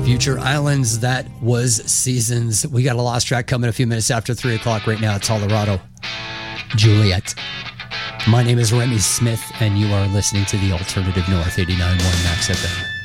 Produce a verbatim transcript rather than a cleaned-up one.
Future Islands, that was Seasons. We got a lost track coming a few minutes after three o'clock right now. Tolerado, Juliet. My name is Remy Smith, and you are listening to the Alternative North, eighty-nine point one Max F M.